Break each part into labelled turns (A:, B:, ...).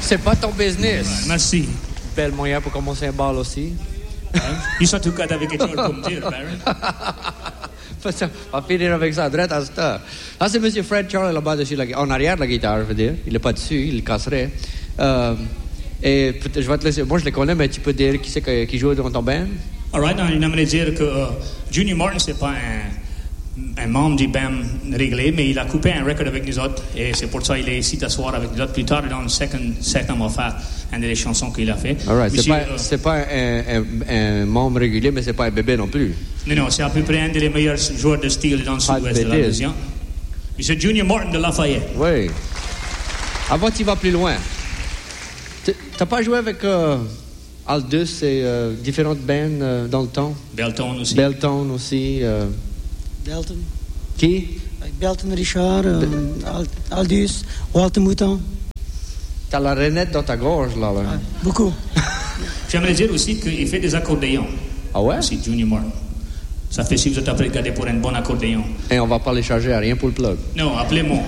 A: C'est pas ton business.
B: Merci.
A: Bel moyen pour commencer un bal aussi.
B: Ils sont tout cas avec quelque chose pour me dire, Barry.
A: On va finir avec ça, direct à cette heure. Ah, c'est M. Fred Charles là-bas dessus, en arrière de la guitare, je veux dire. Il n'est pas dessus, il le casserait. Et je vais te laisser. Moi, je le connais, mais tu peux dire qui c'est qui joue dans ton band?
B: All right, il aimerait dire que Junior Martin, c'est pas un membre du band réglé, mais il a coupé un record avec nous autres, et c'est pour ça qu'il est ici t'asseoir avec nous autres. Plus tard, dans le second, on va faire une des chansons qu'il a fait.
A: All right, c'est pas un membre régulier, mais c'est pas un bébé non plus.
B: Non, c'est à peu près un des meilleurs joueurs de style dans le sud-ouest de la région. Monsieur Junior Martin de Lafayette.
A: Oui. Avant, tu vas plus loin. T'as pas joué avec Aldous et différentes bands dans le temps?
B: Belton aussi.
A: Belton aussi.
C: Belton.
A: Qui?
C: Belton Richard, Aldous, Walter Mouton.
A: T'as la rainette dans ta gorge, là.
C: Beaucoup.
B: J'aimerais dire aussi qu'il fait des accordéons.
A: Ah ouais?
B: C'est Junior Martin. Ça fait si vous êtes appelé regarder pour un bon accordéon.
A: Et on va pas les charger à rien pour le plug.
B: Non, appelez-moi.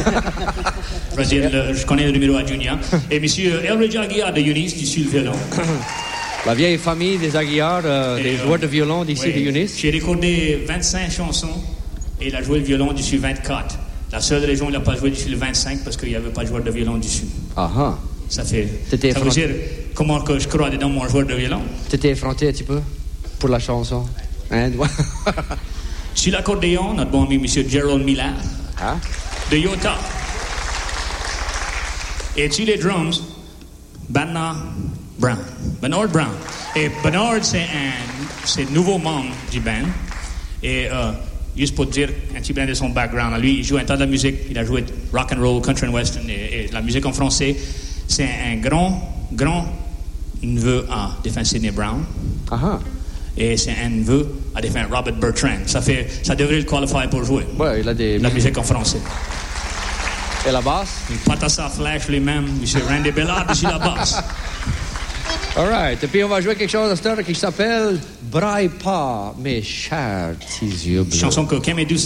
B: Je connais le numéro à Junior. Et monsieur Elridge Aguiar de Eunice, qui suit le violon.
A: La vieille famille des Aguiar, des joueurs de violon d'ici de Eunice.
B: J'ai recordé 25 chansons et il a joué le violon dessus 24. La seule région où il n'a pas joué dessus le 25 parce qu'il n'y avait pas de joueur de violon dessus.
A: Ah ah.
B: Ça veut dire comment que je crois dedans mon joueur de violon.
A: T'étais effronté un petit peu pour la chanson. Hein?
B: Sur l'accordéon, notre bon ami M. Gerald Miller de Utah. Et sur les drums, Bernard Brown. Et Bernard, c'est nouveau membre du band. Et juste pour dire un petit peu de son background, lui, il joue un tas de musique. Il a joué rock and roll, country and western et la musique en français. C'est un grand neveu à défense Sidney Brown. Et c'est un neveu à défense Robert Bertrand. Ça devrait le qualifier pour jouer.
A: Ouais, il a
B: la musique en français.
A: Et la basse?
B: Il pâte à sa flèche lui-même, M. Randy Bellard, sur la basse.
A: All right. Et puis on va jouer quelque chose à cette heure qui s'appelle Braille pas, mes chers petits yeux bleus.
B: Chanson que Kim et Douce